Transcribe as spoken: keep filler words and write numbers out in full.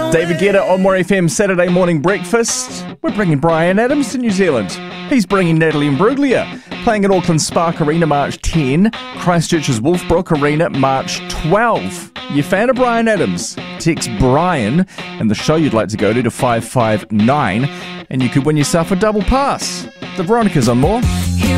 David Guetta on More F M Saturday Morning Breakfast. We're bringing Bryan Adams to New Zealand. He's bringing Natalie Imbruglia, playing at Auckland Spark Arena March tenth, Christchurch's Wolfbrook Arena March twelfth. You fan of Bryan Adams? Text Bryan and the show you'd like to go to to five five nine and you could win yourself a double pass. The Veronicas on More.